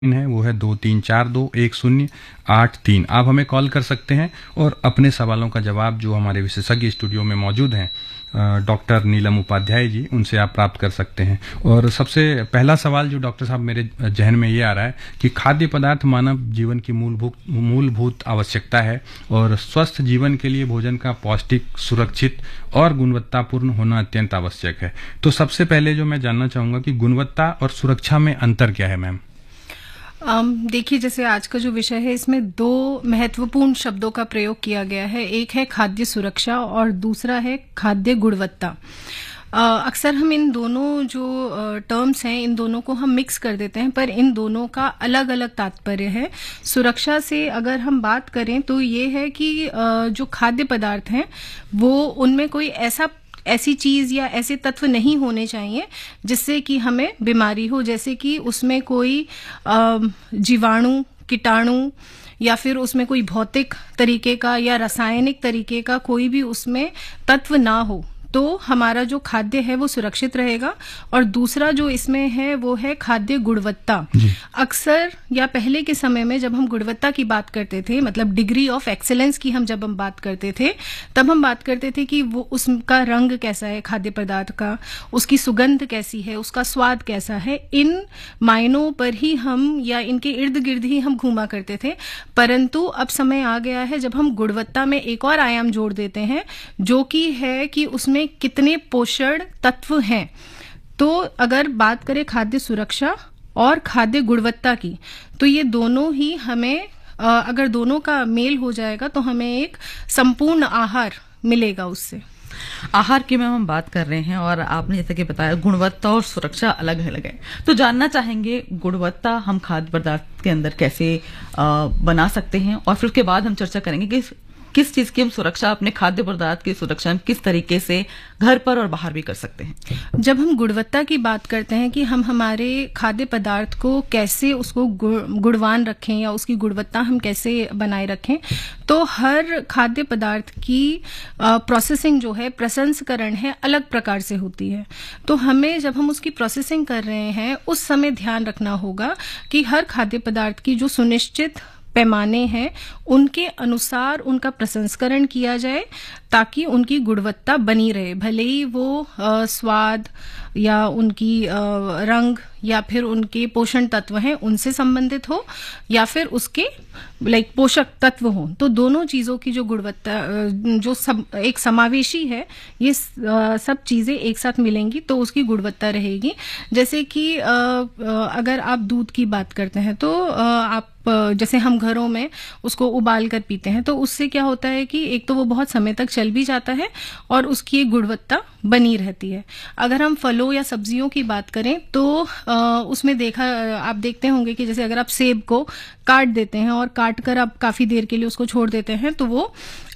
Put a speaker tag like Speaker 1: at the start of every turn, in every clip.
Speaker 1: है वो है 23421083। आप हमें कॉल कर सकते हैं और अपने सवालों का जवाब जो हमारे विशेषज्ञ स्टूडियो में मौजूद हैं डॉक्टर नीलम उपाध्याय जी, उनसे आप प्राप्त कर सकते हैं। और सबसे पहला सवाल जो डॉक्टर साहब मेरे जहन में ये आ रहा है कि खाद्य पदार्थ मानव जीवन की मूलभूत आवश्यकता है और स्वस्थ जीवन के लिए भोजन का पौष्टिक, सुरक्षित और गुणवत्तापूर्ण होना अत्यंत आवश्यक है। तो सबसे पहले जो मैं जानना चाहूंगा कि गुणवत्ता और सुरक्षा में अंतर क्या है मैम?
Speaker 2: देखिए, जैसे आज का जो विषय है इसमें दो महत्वपूर्ण शब्दों का प्रयोग किया गया है। एक है खाद्य सुरक्षा और दूसरा है खाद्य गुणवत्ता। अक्सर हम इन दोनों जो टर्म्स हैं इन दोनों को हम मिक्स कर देते हैं, पर इन दोनों का अलग अलग तात्पर्य है। सुरक्षा से अगर हम बात करें तो ये है कि जो खाद्य पदार्थ हैं वो उनमें कोई ऐसी चीज या ऐसे तत्व नहीं होने चाहिए जिससे कि हमें बीमारी हो, जैसे कि उसमें कोई जीवाणु, कीटाणु या फिर उसमें कोई भौतिक तरीके का या रासायनिक तरीके का कोई भी उसमें तत्व ना हो, तो हमारा जो खाद्य है वो सुरक्षित रहेगा। और दूसरा जो इसमें है वो है खाद्य गुणवत्ता। अक्सर या पहले के समय में जब हम गुणवत्ता की बात करते थे, मतलब डिग्री ऑफ एक्सीलेंस की जब हम बात करते थे, तब हम बात करते थे कि वो उसका रंग कैसा है खाद्य पदार्थ का, उसकी सुगंध कैसी है, उसका स्वाद कैसा है, इन मायनों पर ही हम या इनके इर्द गिर्द ही हम घूमा करते थे। परंतु अब समय आ गया है जब हम गुणवत्ता में एक और आयाम जोड़ देते हैं, जो कि है कि उसमें कितने पोषण तत्व हैं। तो अगर बात करें खाद्य सुरक्षा और खाद्य गुणवत्ता की, तो ये दोनों ही हमें अगर दोनों का मेल हो जाएगा तो हमें एक संपूर्ण आहार मिलेगा उससे।
Speaker 3: आहार की मैम हम बात कर रहे हैं और आपने जैसे कि बताया गुणवत्ता और सुरक्षा अलग अलग है, तो जानना चाहेंगे गुणवत्ता हम खाद्य पदार्थ के अंदर कैसे बना सकते हैं, और फिर उसके बाद हम चर्चा करेंगे कि किस चीज की हम सुरक्षा, अपने खाद्य पदार्थ की सुरक्षा हम किस तरीके से घर पर और बाहर भी कर सकते हैं।
Speaker 2: जब हम गुणवत्ता की बात करते हैं कि हम हमारे खाद्य पदार्थ को कैसे उसको गुणवान रखें या उसकी गुणवत्ता हम कैसे बनाए रखें, तो हर खाद्य पदार्थ की प्रोसेसिंग जो है, प्रसंस्करण है, अलग प्रकार से होती है। तो हमें जब हम उसकी प्रोसेसिंग कर रहे हैं उस समय ध्यान रखना होगा कि हर खाद्य पदार्थ की जो सुनिश्चित पैमाने हैं उनके अनुसार उनका प्रसंस्करण किया जाए ताकि उनकी गुणवत्ता बनी रहे, भले ही वो स्वाद या उनकी रंग या फिर उनके पोषण तत्व हैं उनसे संबंधित हो या फिर उसके पोषक तत्व हो। तो दोनों चीजों की जो गुणवत्ता जो एक समावेशी है, ये सब चीजें एक साथ मिलेंगी तो उसकी गुणवत्ता रहेगी। जैसे कि अगर आप दूध की बात करते हैं तो आप जैसे हम घरों में उसको उबाल कर पीते हैं, तो उससे क्या होता है कि एक तो वो बहुत समय तक चल भी जाता है और उसकी एक गुणवत्ता बनी रहती है। अगर हम फलों या सब्जियों की बात करें तो उसमें आप देखते होंगे कि जैसे अगर आप सेब को काट देते हैं और काट कर आप काफी देर के लिए उसको छोड़ देते हैं तो वो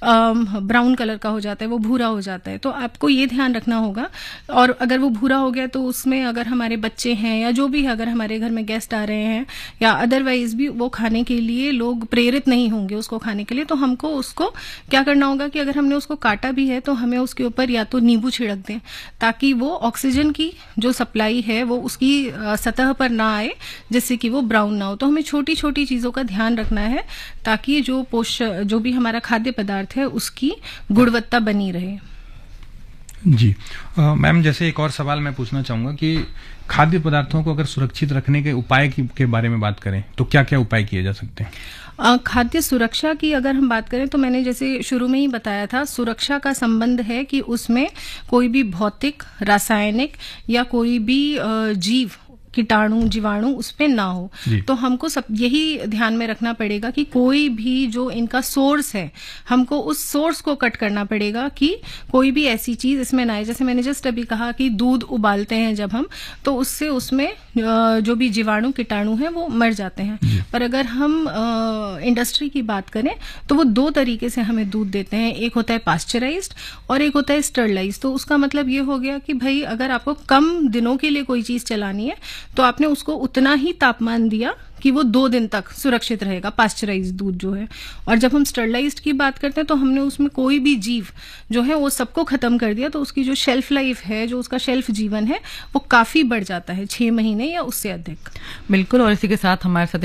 Speaker 2: ब्राउन कलर का हो जाता है, वो भूरा हो जाता है। तो आपको ये ध्यान रखना होगा, और अगर वो भूरा हो गया तो उसमें अगर हमारे बच्चे हैं या जो भी है, अगर हमारे घर में गेस्ट आ रहे हैं या अदरवाइज भी वो खाने के लिए लोग प्रेरित नहीं होंगे उसको खाने के लिए, तो हमको उसको क्या करना होगा कि अगर हमने उसको काटा भी है तो हमें उसके ऊपर या तो नींबू छिड़क दें ताकि वो ऑक्सीजन की जो सप्लाई है वो उसकी सतह पर ना आए, जिससे कि वो ब्राउन ना हो। तो हमें छोटी छोटी चीजों का ध्यान रखना है ताकि जो भी हमारा खाद्य पदार्थ है उसकी गुणवत्ता बनी रहे।
Speaker 1: जी मैम, जैसे एक और सवाल मैं पूछना चाहूंगा कि खाद्य पदार्थों को अगर सुरक्षित रखने के उपाय के बारे में बात करें तो क्या क्या उपाय किए जा सकते हैं?
Speaker 2: खाद्य सुरक्षा की अगर हम बात करें तो मैंने जैसे शुरू में ही बताया था, सुरक्षा का संबंध है कि उसमें कोई भी भौतिक, रासायनिक या कोई भी जीव, कीटाणु, जीवाणु उस पे ना हो। तो हमको सब यही ध्यान में रखना पड़ेगा कि कोई भी जो इनका सोर्स है, हमको उस सोर्स को कट करना पड़ेगा कि कोई भी ऐसी चीज इसमें ना आए। जैसे मैंने जस्ट अभी कहा कि दूध उबालते हैं जब हम, तो उससे उसमें जो भी जीवाणु, कीटाणु हैं वो मर जाते हैं। पर अगर हम इंडस्ट्री की बात करें तो वो दो तरीके से हमें दूध देते हैं, एक होता है पास्चराइज्ड और एक होता है स्टरलाइज्ड। तो उसका मतलब ये हो गया कि भाई अगर आपको कम दिनों के लिए कोई चीज चलानी है तो आपने उसको उतना ही तापमान दिया कि वो 2 दिन तक सुरक्षित रहेगा, पास्चराइज दूध जो है। और जब हम स्टरलाइज्ड की बात करते हैं तो हमने उसमें कोई भी जीव जो है वो सबको खत्म कर दिया, तो उसकी जो शेल्फ लाइफ है, जो उसका शेल्फ जीवन है, वो काफी बढ़ जाता है, 6 महीने या उससे अधिक।
Speaker 3: बिल्कुल। और इसी के साथ हमारे साथ